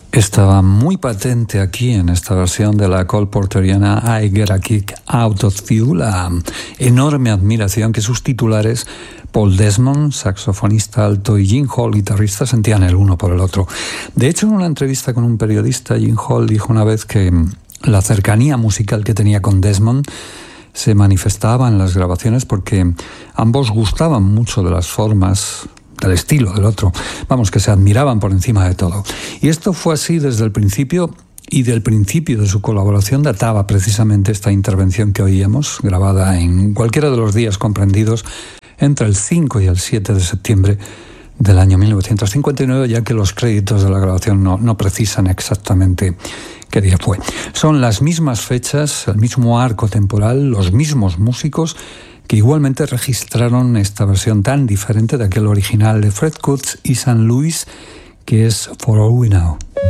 Estaba muy patente aquí en esta versión de la Cole Porteriana I Get a Kick Out of You, la enorme admiración que sus titulares Paul Desmond, saxofonista alto, y Gene Hall, guitarrista, sentían el uno por el otro. De hecho, en una entrevista con un periodista, Gene Hall dijo una vez que la cercanía musical que tenía con Desmond se manifestaba en las grabaciones porque ambos gustaban mucho de las formas, del estilo del otro, vamos, que se admiraban por encima de todo. Y esto fue así desde el principio, y del principio de su colaboración databa precisamente esta intervención que oíamos, grabada en cualquiera de los días comprendidos entre el 5 y el 7 de septiembre del año 1959, ya que los créditos de la grabación no precisan exactamente qué día fue. Son las mismas fechas, el mismo arco temporal, los mismos músicos que igualmente registraron esta versión tan diferente de aquel original de Fred Cutts y San Luis, que es For All We Know.